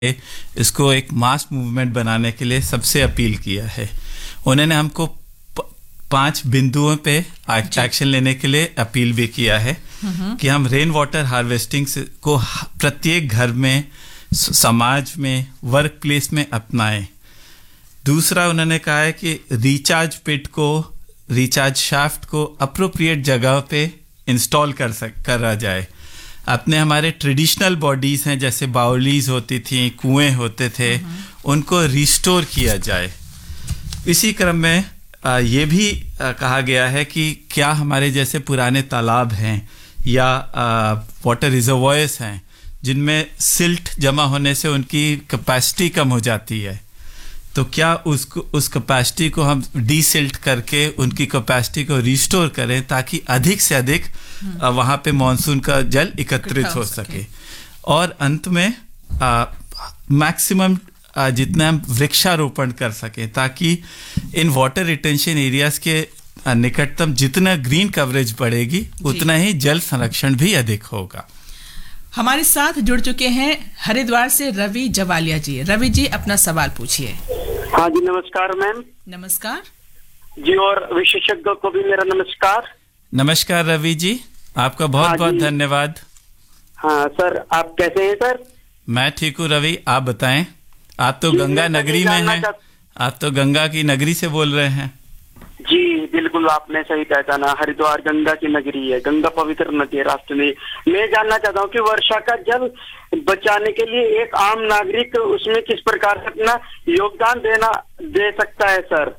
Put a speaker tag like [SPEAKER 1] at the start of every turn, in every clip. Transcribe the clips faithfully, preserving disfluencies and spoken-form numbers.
[SPEAKER 1] इसको एक mass movement बनाने के लिए सबसे अपील किया है। उन्होंने हमको पांच बिंदुओं पे एक्शन लेने के लिए अपील भी किया है कि हम रेन वाटर हार्वेस्टिंग को प्रत्येक घर में, समाज में, वर्क प्लेस में अपनाएं। दूसरा उन्होंने कहा है कि रिचार्ज पिट को, रिचार्ज शाफ्ट को अप्रोप्रिएट जगह पे इंस्टॉल कर सक करा जाए। अपने हमारे ट्रेडिशनल बॉडीज़ हैं, जैसे बाउलीज होती थी, कुएं होते थे, उनको रिस्टोर किया जाए। इसी क्रम में आ, ये भी आ, कहा गया है कि क्या हमारे जैसे पुराने तालाब हैं या वाटर रिजर्वॉयर्स हैं जिनमें सिल्ट जमा होने से उनकी कैपेसिटी कम हो जाती है, तो क्या उसको उस कैपेसिटी को हम डीसिल्ट करके उनकी कैपेसिटी को रिस्टोर करें ताकि अधिक से अधिक वहाँ पे मानसून का जल एकत्रित हो सके। और अंत में मैक्सिमम जितना हम वृक्षारोपण कर सकें ताकि इन वाटर रिटेंशन एरियाज के निकटतम जितना ग्रीन कवरेज बढ़ेगी उतना ही जल संरक्षण भी अधिक होगा।
[SPEAKER 2] हमारे साथ जुड़ चुके हैं हरिद्वार से रवि जवालिया जी। रवि जी, अपना सवाल पूछिए।
[SPEAKER 3] हाँ जी, नमस्कार मैम।
[SPEAKER 2] नमस्कार
[SPEAKER 3] जी, और विशेषज्ञ को भी मेरा नमस्कार।
[SPEAKER 1] नमस्कार रवि जी, आपका बहुत
[SPEAKER 3] हाँ
[SPEAKER 1] बहुत धन्यवाद।
[SPEAKER 3] हाँ सर, आप कैसे हैं सर?
[SPEAKER 1] मैं ठीक हूँ रवि, आप बताएं। आप तो गंगा नगरी में हैं, आप तो गंगा की नगरी से बोल रहे हैं।
[SPEAKER 3] जी बिल्कुल, आपने सही पहचाना। हरिद्वार गंगा की नगरी है, गंगा पवित्र नदी है राष्ट्र में। मैं जानना चाहता हूँ कि वर्षा का जल बचाने के लिए एक आम नागरिक उसमें किस प्रकार से अपना योगदान देना दे सकता है सर?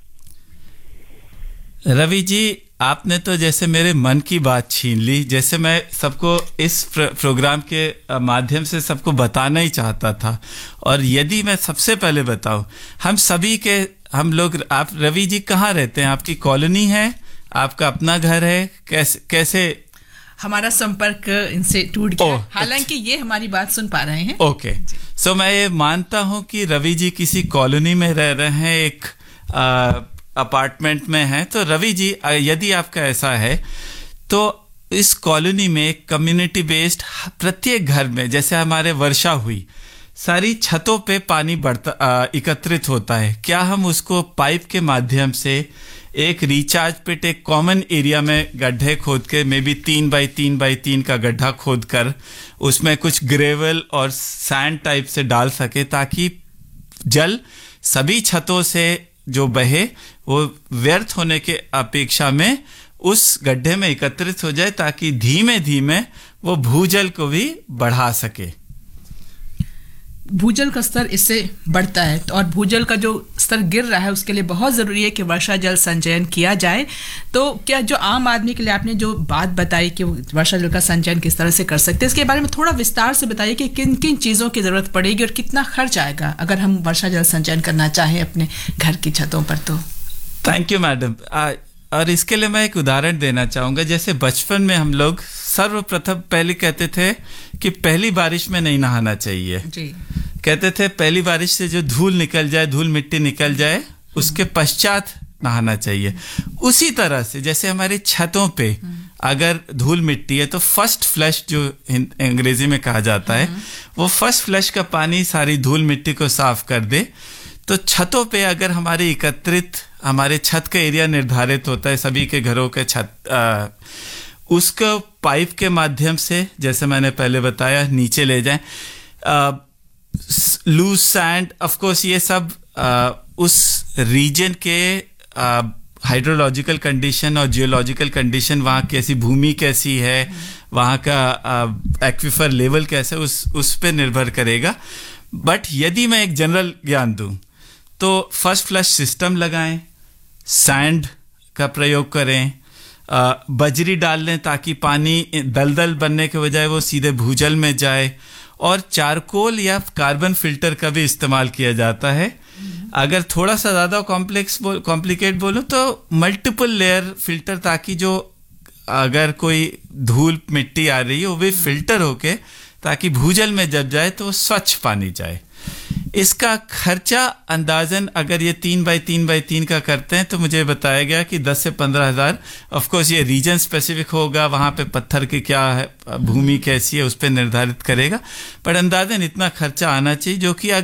[SPEAKER 1] रवि जी, आपने तो जैसे मेरे मन की बात छीन ली। जैसे मैं सबको इस प्र, प्रोग्राम के माध्यम से सबको बताना ही चाहता था। और यदि मैं सबसे पहले बताऊं, हम सभी के हम लोग, आप रवि जी कहाँ रहते हैं? आपकी कॉलोनी है, आपका अपना घर है, कैसे कैसे
[SPEAKER 2] हमारा संपर्क इनसे टूट गया, हालांकि ये हमारी बात सुन पा रहे हैं।
[SPEAKER 1] ओके, सो मैं ये मानता हूँ कि रवि जी किसी कॉलोनी में रह रहे हैं, एक आ, अपार्टमेंट में हैं। तो रवि जी, यदि आपका ऐसा है तो इस कॉलोनी में कम्युनिटी बेस्ड प्रत्येक घर में, जैसे हमारे वर्षा हुई, सारी छतों पे पानी बढ़ता एकत्रित होता है, क्या हम उसको पाइप के माध्यम से एक रिचार्ज पिट, एक कॉमन एरिया में गड्ढे खोद के, मे बी तीन बाई तीन बाई तीन का गड्ढा खोद कर उसमें कुछ ग्रेवल और सैंड टाइप से डाल सके ताकि जल सभी छतों से जो बहे वो व्यर्थ होने के अपेक्षा में उस गड्ढे में एकत्रित हो जाए ताकि धीमे धीमे वो भूजल को भी बढ़ा सके।
[SPEAKER 2] भूजल का स्तर इससे बढ़ता है और भूजल का जो स्तर गिर रहा है उसके लिए बहुत ज़रूरी है कि वर्षा जल संचयन किया जाए। तो क्या जो आम आदमी के लिए आपने जो बात बताई कि वर्षा जल का संचयन किस तरह से कर सकते हैं, इसके बारे में थोड़ा विस्तार से बताइए कि किन किन चीज़ों की ज़रूरत पड़ेगी और कितना खर्च आएगा अगर हम वर्षा जल संचयन करना चाहें अपने घर की छतों पर। तो
[SPEAKER 1] थैंक यू मैडम। और इसके लिए मैं एक उदाहरण देना चाहूँगा। जैसे बचपन में हम लोग सर्वप्रथम पहले कहते थे कि पहली बारिश में नहीं नहाना चाहिए
[SPEAKER 2] जी।
[SPEAKER 1] कहते थे पहली बारिश से जो धूल निकल जाए, धूल मिट्टी निकल जाए, उसके पश्चात नहाना चाहिए। उसी तरह से जैसे हमारी छतों पे अगर धूल मिट्टी है तो फर्स्ट फ्लश जो अंग्रेजी में कहा जाता है, वो फर्स्ट फ्लश का पानी सारी धूल मिट्टी को साफ कर दे। तो छतों पे अगर हमारे एकत्रित, हमारे छत का एरिया निर्धारित होता है सभी के घरों के छत, आ, उसको पाइप के माध्यम से, जैसे मैंने पहले बताया, नीचे ले जाएं। लूज सैंड, ऑफ कोर्स ये सब आ, उस रीजन के हाइड्रोलॉजिकल कंडीशन और जियोलॉजिकल कंडीशन, वहाँ कैसी भूमि कैसी है, वहाँ का एक्विफर लेवल कैसा है, उस उस पे निर्भर करेगा। बट यदि मैं एक जनरल ज्ञान दूं तो फर्स्ट फ्लश सिस्टम लगाएं, सैंड का प्रयोग करें, आ, बजरी डाल लें ताकि पानी दलदल बनने के बजाय वो सीधे भूजल में जाए, और चारकोल या कार्बन फिल्टर का भी इस्तेमाल किया जाता है। अगर थोड़ा सा ज़्यादा कॉम्प्लेक्स बो, कॉम्प्लिकेट बोलो तो मल्टीपल लेयर फिल्टर, ताकि जो अगर कोई धूल मिट्टी आ रही है वो भी फिल्टर होके ताकि भूजल में जब जाए तो स्वच्छ पानी जाए। इसका खर्चा अंदाजन अगर ये तीन बाई तीन बाई तीन का करते हैं तो मुझे बताया गया कि दस से पंद्रह हजार। ऑफ कोर्स ये रीजन स्पेसिफिक होगा, वहाँ पे पत्थर की क्या है, भूमि कैसी है, उस पर निर्धारित करेगा, पर अंदाजन इतना खर्चा आना चाहिए, जो कि